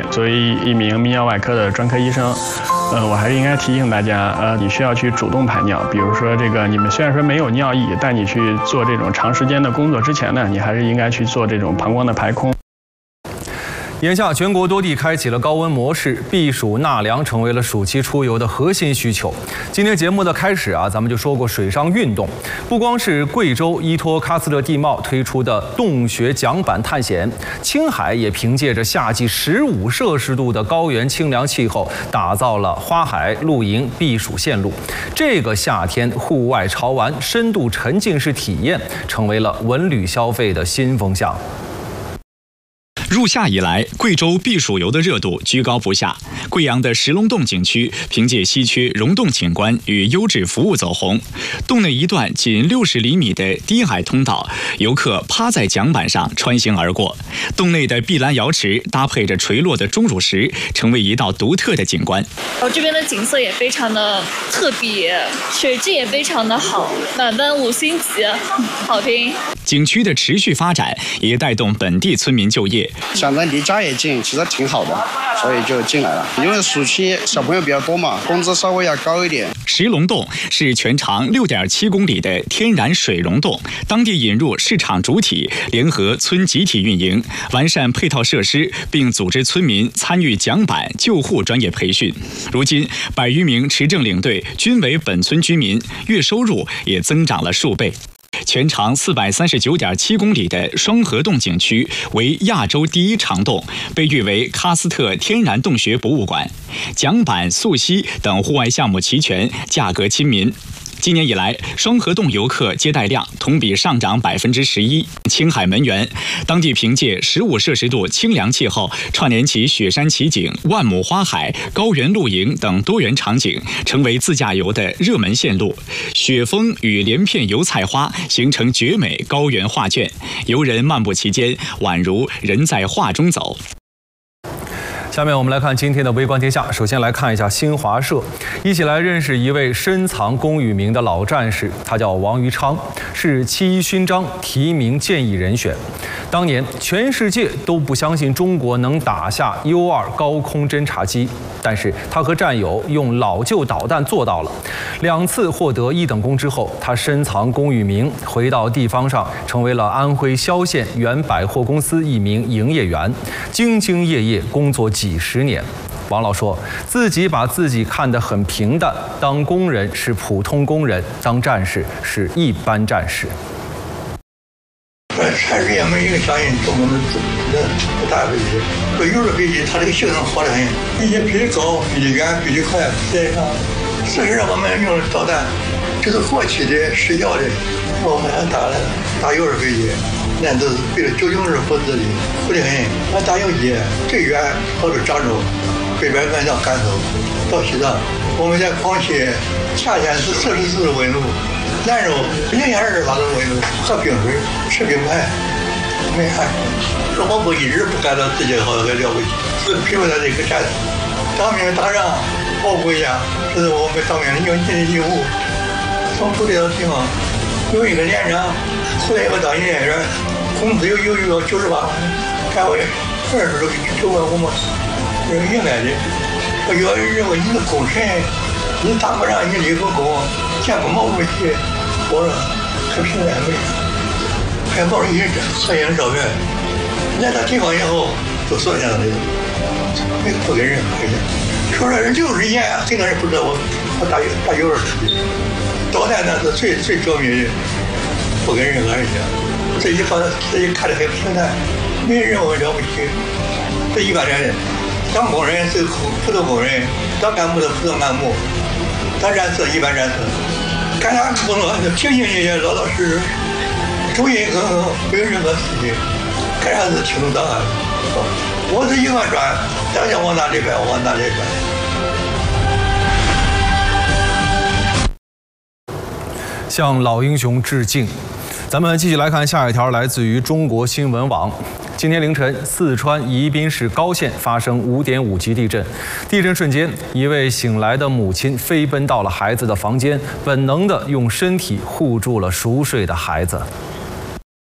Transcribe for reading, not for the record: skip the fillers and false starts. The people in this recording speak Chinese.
作为一名泌尿外科的专科医生，我还是应该提醒大家，你需要去主动排尿。比如说你们虽然说没有尿意，但你去做这种长时间的工作之前呢，你还是应该去做这种膀胱的排空。 眼下，全国多地开启了高温模式，避暑纳凉成为了暑期出游的核心需求。今天节目的开始咱们就说过水上运动，不光是贵州依托喀斯特地貌推出的洞穴桨板探险，青海也凭借着夏季15摄氏度的高原清凉气候，打造了花海露营避暑线路。这个夏天，户外潮玩、深度沉浸式体验成为了文旅消费的新风向。 入夏以来，贵州避暑游的热度居高不下。贵阳的石龙洞景区凭借稀缺溶洞景观与优质服务走红。洞内一段仅60厘米的低矮通道，游客趴在桨板上穿行而过。洞内的碧蓝瑶池搭配着垂落的钟乳石，成为一道独特的景观。 这边的景色也非常的特别，水质也非常的好，满分5星级，好评。 景区的持续发展也带动本地村民就业。 想着离家也近，其实挺好的，所以就进来了。因为暑期小朋友比较多嘛，工资稍微要高一点。 石龙洞是全长6.7公里的天然水溶洞，当地引入市场主体，联合村集体运营，完善配套设施，并组织村民参与桨板救护专业培训。如今100余名持证领队均为本村居民，月收入也增长了数倍。全长439.7公里的双河洞景区为亚洲第1长洞，被誉为喀斯特天然洞穴博物馆。桨板、溯溪等户外项目齐全，价格亲民。今年以来，双河洞游客接待量同比上涨11%。青海门源，当地凭借15摄氏度清凉气候，串联起雪山奇景、万亩花海、高原露营等多元场景，成为自驾游的热门线路。雪峰与连片油菜花形成绝美高原画卷，游人漫步其间，宛如人在画中走。 下面我们来看今天的微观天下。首先来看一下新华社，一起来认识一位深藏功与名的老战士，他叫王于昌，是7·1勋章提名建议人选。当年全世界都不相信中国能打下 U-2高空侦察机，但是他和战友用老旧导弹做到了。2次获得1等功之后，他深藏功与名，回到地方上，成为了安徽萧县原百货公司一名营业员，兢兢业业工作几10年。王老说自己把自己看得很平淡，当工人是普通工人，当战士是一般战士。 全世界没一个相信中国的大飞机，说有的飞机它这个性能好得很，飞机飞得高，飞得远，飞得快。实际上我们用的导弹，这是过去的失效的，我们还打有的飞机，那都是飞了究竟是不自己，不得很。俺打游击最远跑到漳州，北边赶到甘肃，到西藏。我们在广西夏天是44度温度。兰州0.28度温度，喝冰水，吃冰派，没看。我不一直不感到自己好像很了不起，是凭着这个战士，当兵打仗保护国家，这是我们当兵的应尽的义务。从部队到地方，有一个连长，后来我当营业员，工资有98万，干回20多9万5毛，这是应该的。我要认为你的功臣，你打不上，你立个功，建个毛主席。我说很平淡美，还抱着一人合影照片。来到地方以后，就坐下来了，没不给人回去。说这人60年，很多人不知道我打游击的，导弹那是最着迷的，不跟任何人讲。自己看得很平淡，没人认为了不起。这一般人，当工人是普通工人，当干部的普通干部，当战士一般战士。干啥工作就兢兢业业、老老实实，忠心耿耿，没有任何事情，干啥是轻松档案。我是一个转，大家往哪里摆，我往哪里摆。向老英雄致敬。咱们继续来看下一条，来自于中国新闻网。今天凌晨，四川宜宾市高县发生5.5级地震。地震瞬间，一位醒来的母亲飞奔到了孩子的房间，本能地用身体护住了熟睡的孩子。